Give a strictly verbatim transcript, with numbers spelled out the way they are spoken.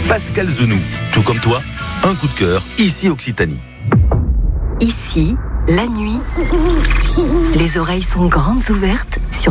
Pascal Zenou, tout comme toi, un coup de cœur, ici Occitanie. Ici, la nuit, les oreilles sont grandes ouvertes sur